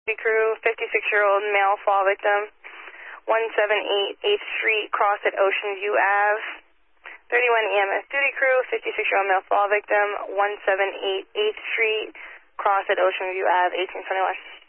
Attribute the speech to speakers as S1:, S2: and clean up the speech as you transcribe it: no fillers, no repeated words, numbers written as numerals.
S1: Crew, 56-year-old male fall victim, 178 8th Street, cross at Ocean View Ave. 31 EMS duty crew, 56-year-old male fall victim, 178 8th Street, cross at Ocean View Ave, 1821.